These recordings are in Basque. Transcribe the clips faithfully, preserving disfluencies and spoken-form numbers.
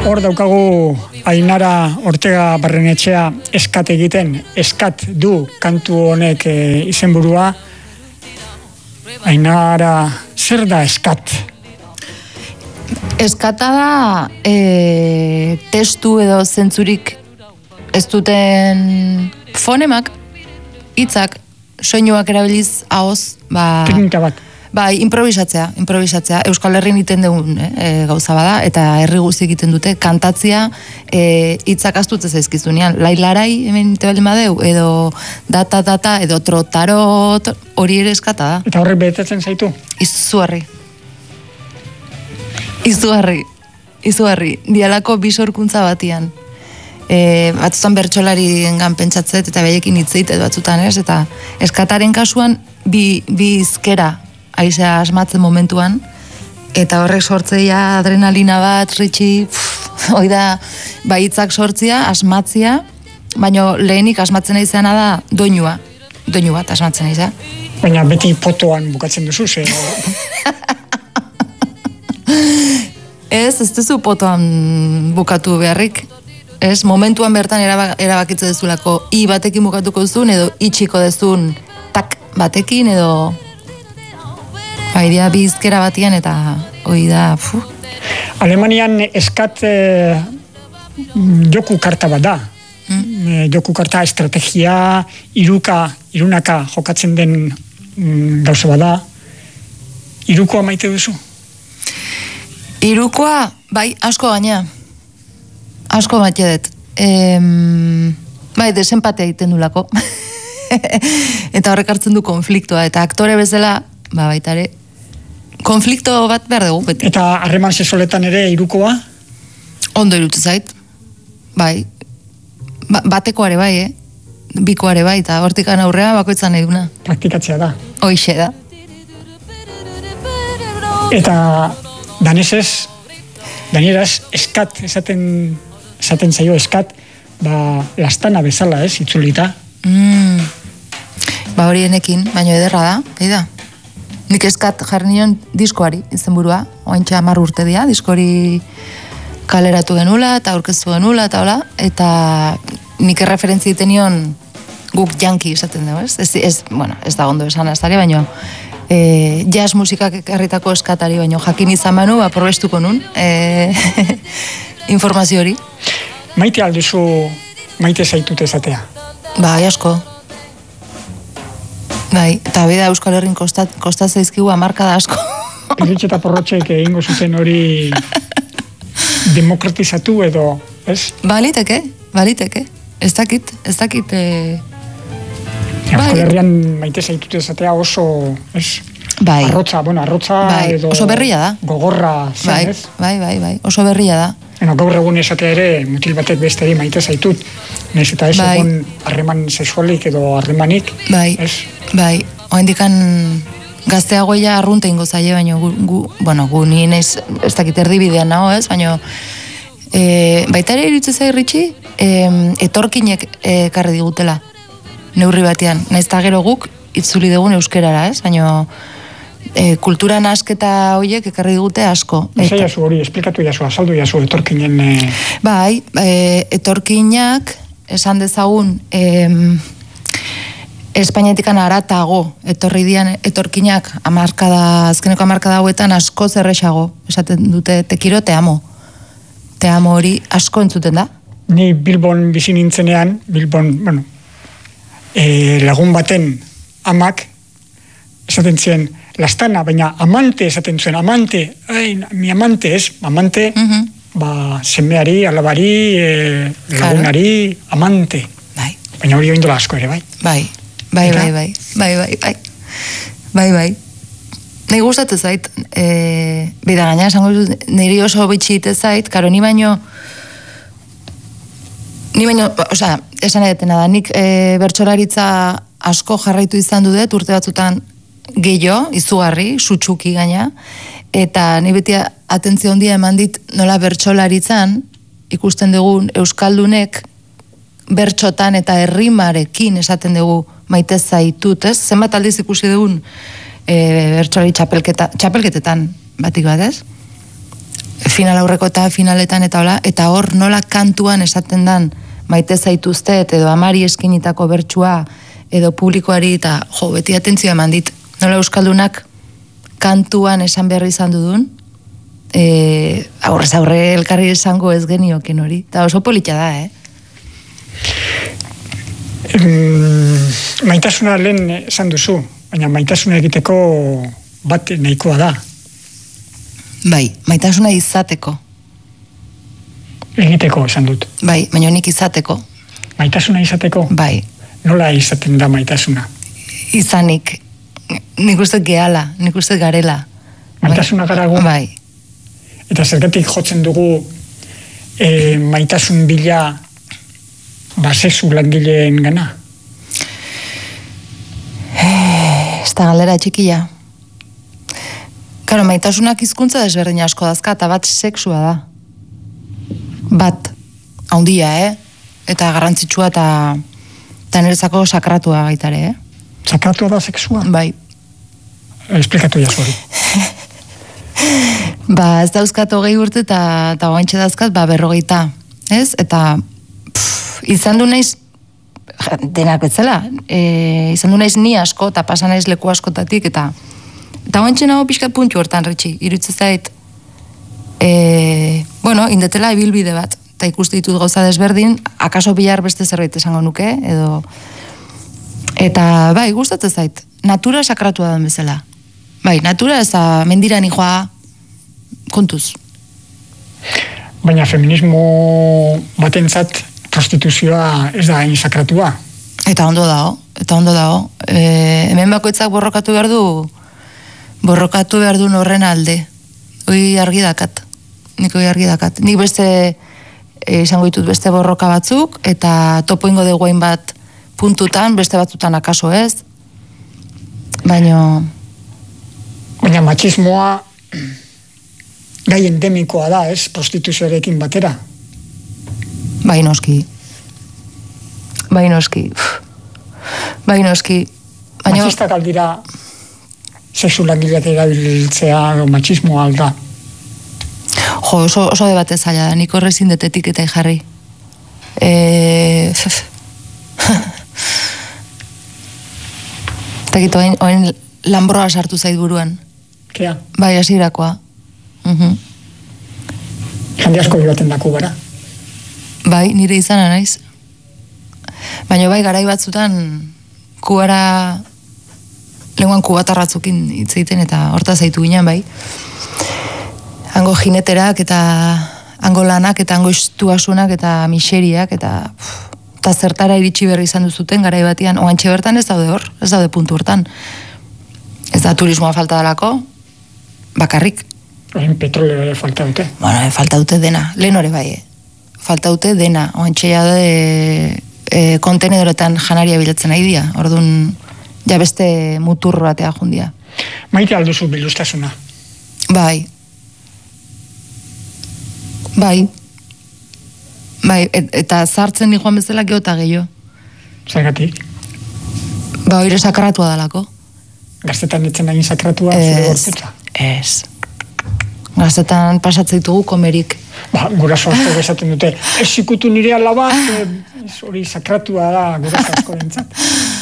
Hor daukagu Ainara Ortega Barrenetxea eskat egiten, eskat du kantu honek e, izenburua. Ainara, zer da eskat? Eskata da e, testu edo zentzurik ez duten fonemak, hitzak, soinuak erabiliz ahoz, ba... Teknika bat. Bai, improvisatzea, improvisatzea. Euskal Herrin iten dugun eh, gauza bada, eta herri guzti egiten dute, kantatzia eh, hitzak astutze zaizkizunean. Lailarai hemen ite baldin badeu, edo data-data, edo trotarot, hori ere eskata da. Eta horrek betetzen zaitu? Izugarri. Izugarri. Izugarri. Dialako bisorkuntza batian. E, batzutan bertsolari engan pentsatzet, eta behekin hitzeit, edo batzutan ez, eta eskataren kasuan bi, bi izkera aizea asmatzen momentuan, eta horrek sortzeia adrenalina bat, ritxi, hoi da, baitzak sortzia, asmatzia, baina lehenik asmatzen izana da doinua, doinu bat asmatzen izan. Baina beti potoan bukatzen duzu, ze... ez, ez duzu potoan bukatu beharrik, ez, momentuan bertan erabak, erabakitze dezulako, i batekin bukatuko duzun, edo itxiko dezun tak batekin, edo... Baidea bizkera batian eta hoi da, fu. Alemanian eskat eh, joku karta bat da. Mm. Joku karta estrategia, iruka, irunaka jokatzen den mm, gauza bat da. Irukoa maite duzu? Irukoa, bai, asko gaina. Asko maite dut. Ehm, bai, desempatea egiten dulako. Eta horrek hartzen du konfliktoa. Eta aktore bezala, ba baitare, konflikto bat behar dugu, beti. Eta harreman sexualetan ere irukoa? Ondo irutu zait. Bai. Ba, batekoare bai, eh? Bikoare bai, eta hortikan aurrea bakoitzan eduna. Praktikatzea da. Hoixe da. Eta danesez, danieraz, eskat, esaten, esaten zaio eskat, ba, lastana bezala, ez, itzulita. Mm. Ba horienekin, baino ederra da, gai da. Nik eskat jarri nion diskoari, izenburua, oaintxa hamar urte dira, diskori kaleratu genula, eta aurkeztu genula, eta hola, eta nik erreferentzi egiten nion guk janki esaten dugu, ez? Ez, ez, bueno, ez da ondo esan azari, baino e, jazz musikak ekarritako eskatari, baino jakin izan banu, ba, probestuko nun, e, informazio hori. Maite alduzu, maite zaitut ezatea? Ba, asko. Bai, eta beda Euskal Herrin kostat, kostat zaizkigu amarka da asko. Piritxe eta porrotxek egingo zuten hori demokratizatu edo, ez? Baliteke, baliteke. Ez dakit, ez dakit... E... Euskal Herrian maite zaitut ezatea oso, ez? Bai. Arrotza, bueno, arrotza bai. edo... Oso berria da. Gogorra zen, bai. ez? Bai, bai, bai, oso berria da. Bueno, gaur egun esatea ere, mutil batek besteri maite zaitut. Naiz eta ez bai. egon harreman sexualik edo harremanik. Bai, ez? bai. Oendikan gazteagoia arrunte ingo zaie, baina gu, gu, bueno, gu ni naiz, ez dakit erdibidean nago, ez? Baina e, baita ere iritzu zai ritxi, e, etorkinek ekarri digutela, neurri batean. Naiz eta gero guk itzuli dugun euskerara, ez? Baina e, kultura nasketa horiek ekarri digute asko. Eta jasu hori, esplikatu jasu, azaldu jasu etorkinen... E... Bai, e, etorkinak esan dezagun... E, Espainiatikan aratago, etorri dian etorkinak amarkada, azkeneko amarkada hauetan asko zerrexago. Esaten dute, te kiro, te amo. Te amo hori asko entzuten da. Ni Bilbon bizi nintzenean, Bilbon, bueno, e, lagun baten amak, esaten zien, lastana, baina amante esaten zuen, amante, ai, mi amante ez, amante, uh-huh. ba, semeari, alabari, e, lagunari, claro. Amante. Bai. Baina hori oindola asko ere, bai? Bai. Bai, bai, bai, bai, bai, bai, bai, bai. Nei gustatzen zait, e, bida gaina, esango dut, niri oso bitxite zait, karo, ni baino, ni baino, osea, esan edetena da, nik e, bertsolaritza asko jarraitu izan dut, urte batzutan gehiago, izugarri, sutsuki gaina, eta ni beti atentzio handia eman dit nola bertsolaritzan, ikusten dugun Euskaldunek, bertxotan eta herrimarekin esaten dugu maite zaitut, ez? Zenbat aldiz ikusi dugun e, bertsolari txapelketa, txapelketetan batik bat, ez? final aurreko eta finaletan eta hola, eta hor nola kantuan esaten dan maite zaituztet edo amari eskinitako bertsua edo publikoari eta jo, beti atentzioa eman dit. Nola euskaldunak kantuan esan behar izan dudun, e, aurrez aurre elkarri esango ez genioken hori. Eta oso polita da, eh? Mm, maitasuna lehen esan duzu, baina maitasuna egiteko bat nahikoa da. Bai, maitasuna izateko. Egiteko esan dut. Bai, baina nik izateko. Maitasuna izateko? Bai. Nola izaten da maitasuna? Izanik, nik uste gehala, nik uste garela. Maitasuna garago? Bai. Eta zergatik jotzen dugu e, maitasun bila basesu langileen gana? Ez da galdera txikia. Karo, maitasunak hizkuntza desberdin asko dazka, eta bat sexua da. Bat, haundia, eh? Eta garrantzitsua eta eta niretzako sakratua baitare, eh? Sakratua da sexua? Bai. Esplikatu jazu hori. Ba, ez dauzkat hogei urte eta eta oaintxe dauzkat, ba, berrogeita, ez? Eta pff, izan du naiz denak betzela, e, izan du naiz ni asko eta pasa naiz leku askotatik eta eta oaintxe nago pixkat puntu hortan retxi, irutze zait e, bueno, indetela ibilbide bat eta ikuste ditut gauza desberdin, akaso bihar beste zerbait esango nuke, edo eta bai, gustatzen zait, natura sakratua den bezala. Bai, natura ez da mendira nijoa kontuz. Baina feminismo batentzat prostituzioa ez da hain sakratua. Eta ondo dago, eta ondo dago. E, hemen bakoitzak borrokatu behar du, borrokatu behar du horren alde. Hoi argi dakat. Nik hoi argi dakat. Nik beste, e, izango ditut beste borroka batzuk, eta topo ingo dugu bat puntutan, beste batzutan akaso ez. Baina... Baina machismoa gai endemikoa da, ez? Prostituzioarekin batera. Bai noski. Bai noski. Bai noski. Baina... Machistak aldira sexu langileak erabiltzea o machismoa alda. Jo, oso, oso debate zaila da, nik horrezin detetik eta jarri. E... Takit, oain, oain lambroa sartu zait buruan. Kea? Bai, hasirakoa. Uh-huh. Jende asko bibaten daku gara. Bai, nire izana naiz. Baina bai, garai batzutan kubara lenguan kubatarratzukin hitz egiten eta horta zaitu ginen, bai. Hango jineterak eta hango lanak eta hango istuasunak eta miseriak eta eta zertara iritsi berri izan duzuten garai batian, oantxe bertan ez daude hor, ez daude puntu hortan. Ez da turismoa falta dalako, bakarrik. Oen petroleo ere falta dute. Bueno, falta dute dena, lehen hori bai, eh? Falta dute dena, oantxe ja de e, kontenedoretan janaria bilatzen nahi dia, orduan ja beste mutur batea jundia. Maite alduzu bilustasuna? Bai. Bai. Bai, et, eta zartzen ni joan bezala geota gehiago. Zergatik? Ba, oire sakratua dalako. Gaztetan etzen egin sakratua zure gorputza? Ez. Gaztetan pasatzen ditugu komerik. Ba, guraso asko bezaten dute, ez ikutu nire alaba, hori sakratua da guraso asko dintzat.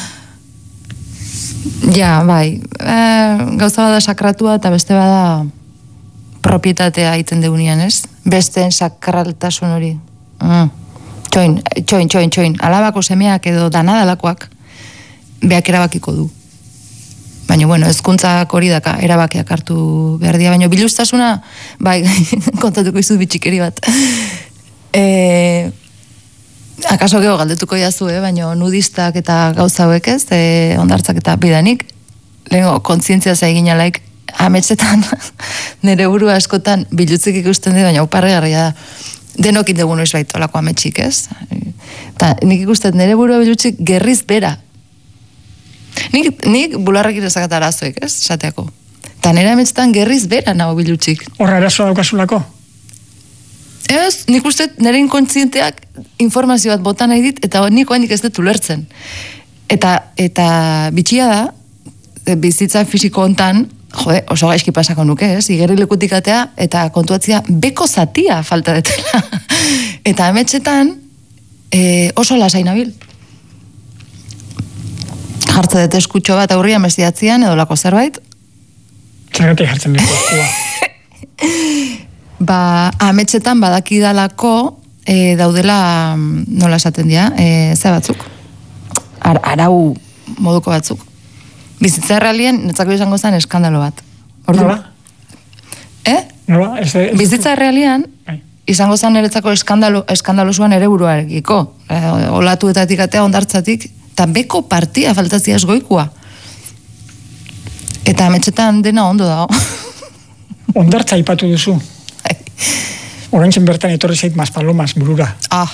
Ja, bai. E, gauza bada sakratua eta beste bada propietatea egiten deunian, ez? Besteen sakraltasun hori. Mm. Txoin, txoin, txoin, txoin. Alabako semeak edo danadalakoak beak erabakiko du. Baina, bueno, ezkuntzak hori daka, erabakiak hartu behar dira. Baina, bilustasuna, bai, kontatuko izut bitxikeri bat. E, akaso geho galdetuko jazu, eh? Baina nudistak eta gauza hauek ez, e, ondartzak eta bidanik, lehenko, kontzientzia zaigin alaik, ametsetan, nire burua askotan bilutzik ikusten dira, baina uparregarria da. Denokin dugu noiz baitu olako ametxik, ez? Ta, nik ikusten nire burua bilutzik gerriz bera. Nik, nik bularrak irezakat arazoek, ez? Esateako. Eta nire ametsetan gerriz bera nago bilutzik. Horra arazoa daukasulako? Ez, nik uste nire inkontzienteak informazio bat bota nahi dit, eta nik oanik ez dut ulertzen. Eta, eta bitxia da, bizitza fisiko hontan, jode, oso gaizki pasako nuke, ez? Igerri lekutik atea, eta kontuatzia beko zatia falta detela. Eta ametxetan, e, oso lasai nabil. Jartze dut eskutxo bat aurria mestiatzean, edo lako zerbait. Zergatik jartzen dut eskua. Ba, ametxetan badakidalako e, daudela, nola esaten dira, e, ze batzuk. Ar, arau moduko batzuk. Bizitza errealien, netzako izango zen eskandalo bat. Ordu? Nola? Eh? Nola? Ez, ez, Bizitza errealian, izango zen eretzako eskandalo, eskandalo zuan ere buruarekiko. E, olatuetatik atea ondartzatik, eta beko partia faltazia esgoikua. Eta ametxetan dena ondo dago. Ondartza ipatu duzu. Oraintzen bertan etorri zait Maspalomas burura. Ah.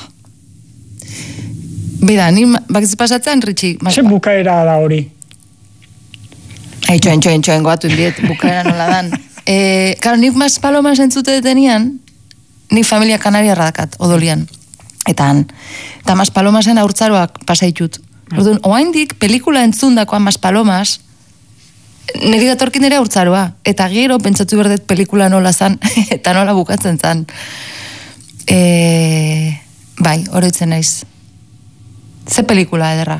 Bida, ni bakiz pasatzen, Ritxi? Zer bukaera da hori? Hai, txoen, txoen, txoen, goatu indiet, bukaera nola dan. E, karo, nik Maspalomas entzute detenian, nik familia Kanaria radakat, odolian. Eta han. Eta Maspalomasen aurtzaroak pasaitut. Orduan, oaindik pelikula entzundakoan Maspalomas, niri datorkin ere aurtzaroa. Eta gero, pentsatu berdet pelikula nola zan, eta nola bukatzen zan. E, bai, oroitzen naiz. Ze pelikula ederra?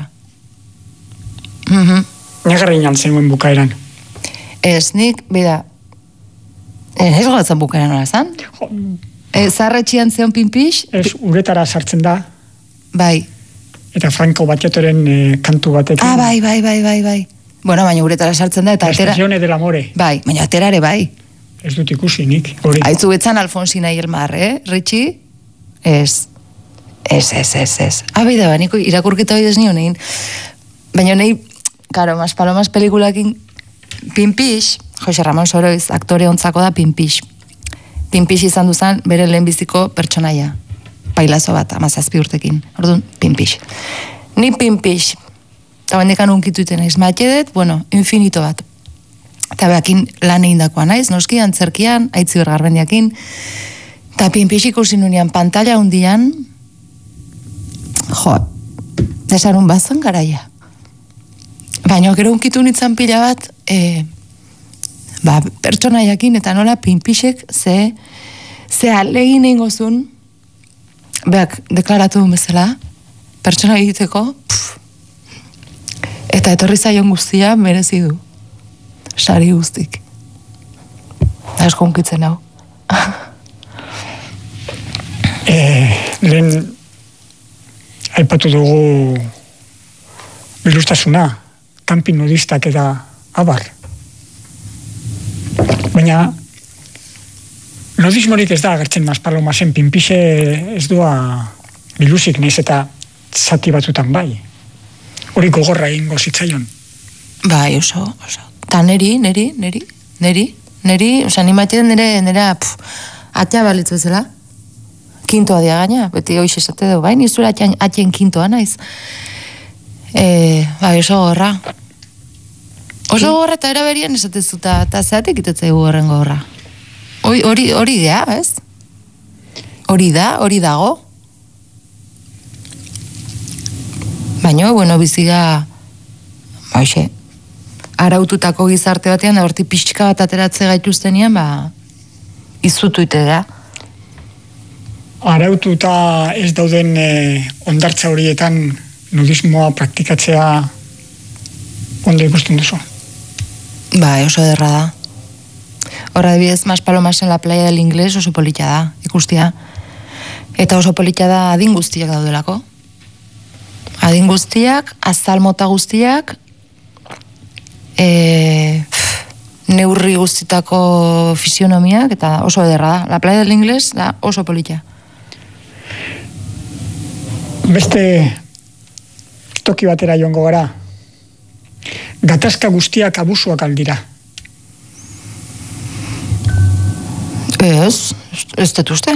Mhm. Negarri inan zenuen bukaeran. Ez, nik, bida, ez gogatzen bukaeran nola zan? E, Zarretxian zeon pinpix? Ez, uretara sartzen da. Bai. Eta Franco Batllatoren e, kantu batekin. Ah, bai, bai, bai, bai, bai. Bueno, baina uretara sartzen da, eta La atera... Estazione del Amore. Bai, baina atera ere bai. Ez dut ikusi nik, hori. Aitzu betzan Alfonsina Ilmar, eh, Ritxi? Ez. Ez, ez, ez, ez. Ah, bida, ba, niko irakurketa hori ez nio nein. Baina nahi, karo, Maspalomas pelikulakin Pinpix, Jose Ramon Soroiz, aktore ontzako da Pinpix. Pinpix izan duzan bere lehenbiziko pertsonaia. Pailazo bat, amazazpi urtekin. Orduan, Pinpix. Ni Pinpix. Eta bendekan unkituiten naiz. Matedet, bueno, infinito bat. Eta behakin lan egin dakoa naiz, noski, antzerkian, aitzi bergarbendiakin. Eta Pinpix ikusi nunean pantalla hundian, jo, desarun bazan garaia. Baina gero unkitu nintzen pila bat, e, ba, pertsonaiakin eta nola Pinpixek ze, ze alegin ingozun, beak deklaratu duen bezala, pertsona egiteko, pff, eta etorri zaion guztia merezi du. Sari guztik. Asko unkitzen hau. e, lehen aipatu dugu bilustasuna, kanpin nudistak eta abar. Baina nudismorik ez da agertzen Maspalomasen. Pinpixe ez doa bilusik naiz eta zati batzutan bai. Hori gogorra egingo zitzaion. Bai, oso, oso. Ta neri, neri, neri, neri, neri, oza, ni maiten nire, nire, atea balitzu ezela. Kintoa dia gaina, beti hoiz esate dugu, bai, nizura atien kintoa naiz. E, bai, oso gorra. Oso gorra eta eraberien esatezuta, eta zeatik itetzei horren gorra. Hori, hori, hori da, ez? Hori da, hori dago. Baina, bueno, biziga, baixe, araututako gizarte batean, da horti pixka bat ateratze gaituztenian, ba, izutu ite da. Araututa ez dauden e, ondartza horietan nudismoa praktikatzea ondo ikusten duzu? Ba, oso derra da. Horra debidez, Maspalomasen la playa del Inglés oso polita da, ikustia. Eta oso polita da adin guztiak daudelako. Adin guztiak, azal mota guztiak, e, neurri guztitako fisionomiak, eta oso ederra da. La playa del Inglés da oso polita. Beste toki batera joango gara. Gatazka guztiak abusuak aldira. Ez, ez dut uste.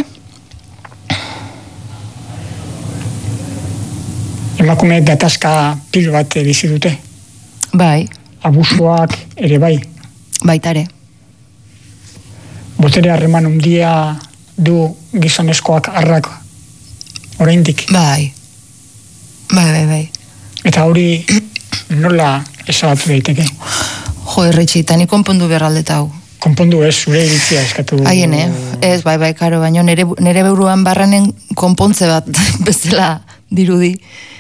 Emakume gatazka pil bat bizi dute. Bai. Abusuak ere bai. Baitare. Botere harreman handia du gizonezkoak arrak oraindik. Bai. Bai, bai, bai. Eta hori nola ezabatu daiteke? Jo, erritxi, eta ni konpondu berraldeta hau. Konpondu ez, zure iritzia eskatu. Haien, eh? Ez, bai, bai, karo, baina nere, nere buruan barranen konpontze bat bezala dirudi.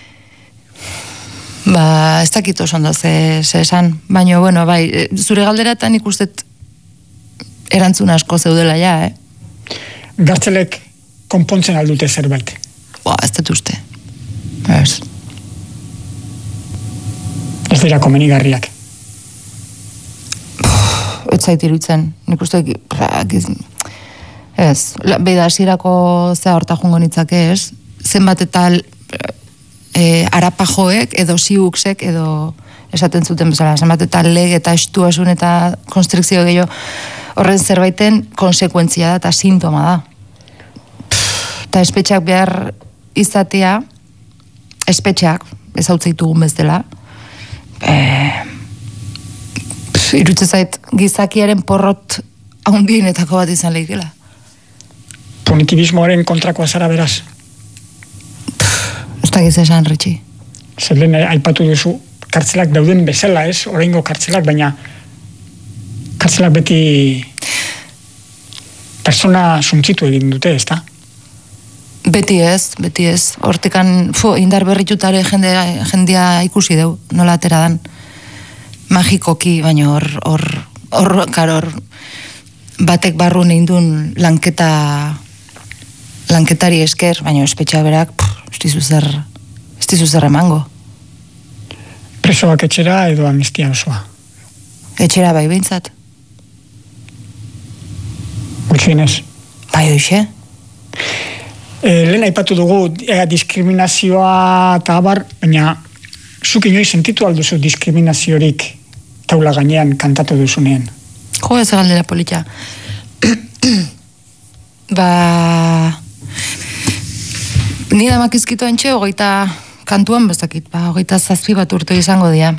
Ba, ez dakit oso ondo ze, ze esan. Baina, bueno, bai, zure galderatan ikustet erantzun asko zeudela ja, eh? Gartzelek konpontzen aldute zerbait. Ba, ez dut uste. Ez. Ez dira komenigarriak. Ez zait iruditzen. Nik uste, ez, beida hasierako zea horta jungo nitzake, ez? Zenbat eta e, arapajoek edo siuksek edo esaten zuten bezala, zenbat eta leg eta estuasun eta konstrikzio gehiago horren zerbaiten konsekuentzia da eta sintoma da. Eta espetxeak behar izatea, espetxeak, ez hau zaitugun bezala, e, irutze zait gizakiaren porrot haundienetako bat izan lehikela. Punitibismoaren kontrakoa zara beraz? Ez da giz esan, Ritxi. Zer lehen aipatu duzu, kartzelak dauden bezala, ez? Oraingo kartzelak, baina kartzelak beti persona suntzitu egin dute, ez da? Beti ez, beti ez. Hortikan, fu, indar berritutare jendea, jendea ikusi deu, nola atera dan. Magikoki, baina hor, hor, hor, karo, hor, batek barru neindun lanketa, lanketari esker, baina espetxa berak, ez dizu zer, ez dizu zer emango. Presoak etxera edo amnistia osoa? Etxera bai behintzat. Gutxienez? Bai hoxe. E, lehen aipatu dugu e, diskriminazioa eta abar, baina zuk inoiz sentitu alduzu diskriminaziorik taula gainean kantatu duzunean? Jo, ez galdera polita. Ba... Ni da makizkitu antxe, hogeita kantuan bezakit, ba, hogeita zazpi bat urte izango dira.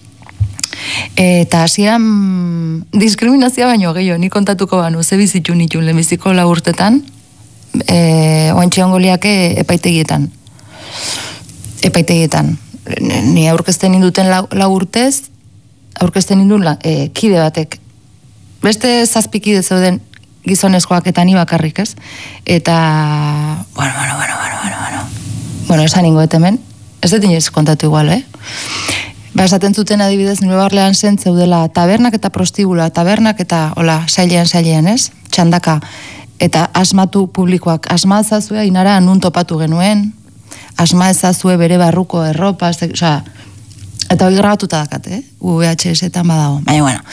Eta hasian diskriminazioa baino gehiago, ni kontatuko banu, ze bizitu nitun lehenbiziko lau urtetan, e, oantxe ongoliake epaitegietan. Epaitegietan. Ni aurkezten induten lau, lau urtez, aurkezten indun la, e, kide batek. Beste zazpikide zeuden gizonezkoak eta ni bakarrik, ez? Eta, bueno, bueno, bueno, bueno, bueno, bueno. Bueno, esan ingoet hemen, ez dut inoiz kontatu igual, eh? Ba, esaten zuten adibidez, nire barlean zen zeudela tabernak eta prostibula, tabernak eta, hola, sailean, sailean, ez? Txandaka. Eta asmatu publikoak, asma ezazue, inara nun topatu genuen, asma ezazue bere barruko erropa, ez, oza, eta hori grabatuta dakat, eh? U V H S-etan badago. Baina, bueno.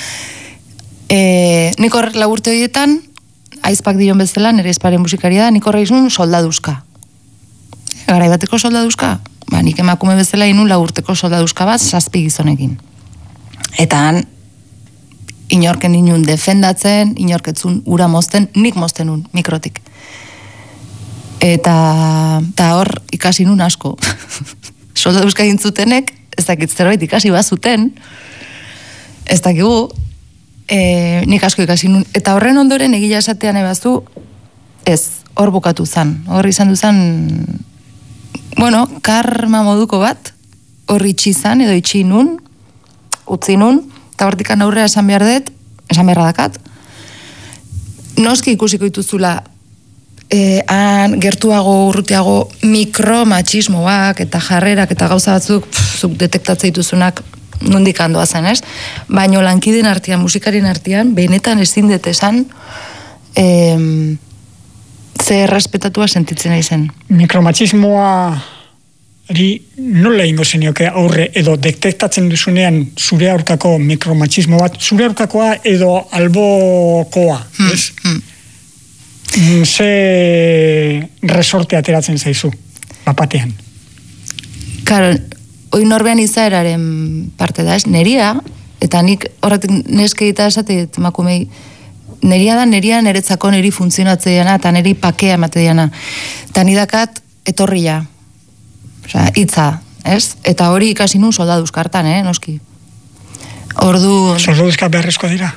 E, nik horrek laburte horietan, aizpak dion bezala, nire aizparen musikaria da, nik horrek izun soldaduzka. Garaibateko soldaduzka? Ba, nik emakume bezala inun laburteko soldaduzka bat, zazpi gizonekin. Eta han, inorken inun defendatzen, inorketzun ura mozten, nik mozten un, mikrotik. Eta, eta hor, ikasi nun asko. Soldaduzka gintzutenek, ez dakit zerbait ikasi bazuten, ez dakigu, e, nik asko ikasi nun. Eta horren ondoren egila esatean ebazu, ez, hor bukatu zan. Hor izan duzan, bueno, karma moduko bat, hor itxi zan, edo itxi nun, utzi nun, eta hortikan aurrea esan behar dut, esan beharra dakat, noski ikusiko dituzula, e, han gertuago, urrutiago, mikromachismoak eta jarrerak eta gauza batzuk, pff, zuk detektatzea dituzunak nondik handoa zen, ez? Baina lankiden artean, musikarien artean, benetan ezin dut esan, em, ze errespetatua sentitzen nahi zen. Mikromachismoa eri nola ingo zenioke aurre edo detektatzen duzunean zure aurkako mikromachismo bat, zure aurkakoa edo albokoa, hmm, ez? Hmm. Ze resorte ateratzen zaizu, bapatean? Karo, hoi norbean izaeraren parte da, ez? Neria, eta nik horretik neskeita esate emakumei, neria da, neria neretzako neri funtzionatzeiana eta neri pakea emateiana. Eta nidakat etorria. Osea, hitza, ez? Eta hori ikasi nun soldaduzka hartan, eh, noski. Ordu... Soldaduzka beharrezkoa dira?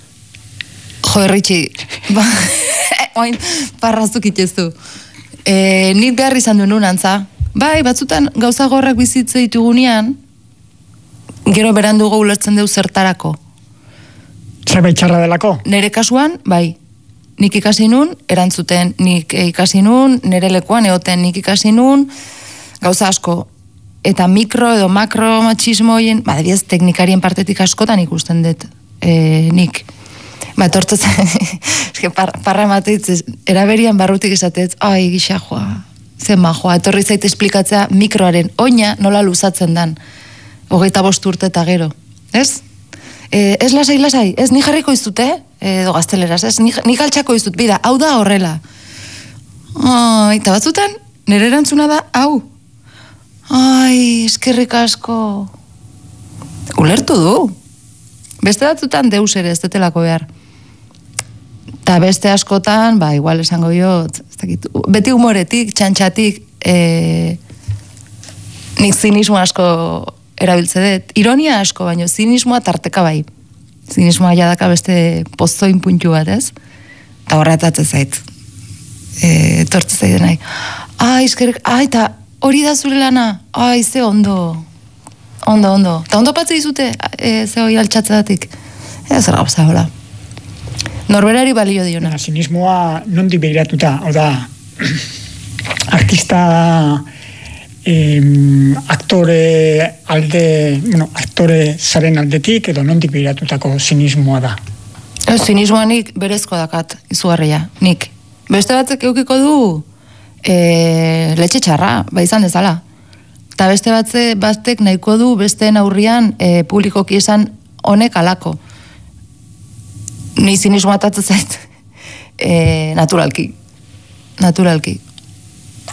Jo, Erritxi, ba, oin, parrazuk itxeztu. E, nik behar izan duen antza. Bai, batzutan gauza gorrak bizitze ditugunean, gero berandugo ulertzen deu zertarako. Zerbait txarra delako? Nere kasuan, bai. Nik ikasi nun, erantzuten, nik ikasi nun, nere lekuan egoten nik ikasi nun, gauza asko. Eta mikro edo makro matxismoien, ba, adibidez, teknikarien partetik askotan ikusten dut, e, nik. Ba, etortzez, eske par, parra emateitz, eraberian barrutik esatez, ai, gisa joa, zen joa, etorri zait esplikatzea mikroaren oina nola luzatzen dan, hogeita bost urte eta gero, ez? E, ez lasai, lasai, ez ni jarriko izut, eh? Edo gazteleraz, ez, ni, ni galtxako izut, bida, hau da horrela. Ai, eta batzutan, nire erantzuna da, hau. Ai, eskerrik asko. Ulertu du. Beste batzutan deus ere, ez detelako behar. Eta beste askotan, ba, igual esango biot, beti humoretik, txantxatik, e, nik zinismo asko erabiltze dut. Ironia asko, baino zinismoa tarteka bai. Zinismoa jadaka beste pozoin puntu bat, ez? Eta horretatzen zait. E, tortze zait denai. Ai, eskerrik, ai, eta hori da zure lana. Ai, ze ondo. Ondo, ondo. Eta ondo patze dizute, e, ze hori altxatzadatik. Ez zer gauza, hola. Norberari balio diona. Zinismoa nondik behiratuta, hau da, artista eh, aktore alde, bueno, aktore zaren aldetik, edo nondik behiratutako zinismoa da? Ez, zinismoa nik berezko dakat, izugarria, nik. Beste batzek eukiko du e, letxe txarra, ba izan dezala. Eta beste batze, batek nahiko du besteen aurrian e, publikoki esan honek alako. Ni zinismoa atatzen zait, e, naturalki. Naturalki.